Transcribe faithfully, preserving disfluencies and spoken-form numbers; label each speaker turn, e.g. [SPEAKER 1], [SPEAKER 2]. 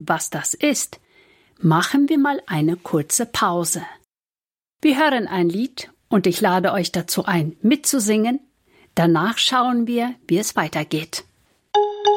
[SPEAKER 1] was das ist, machen wir mal eine kurze Pause. Wir hören ein Lied und ich lade euch dazu ein, mitzusingen. Danach schauen wir, wie es weitergeht.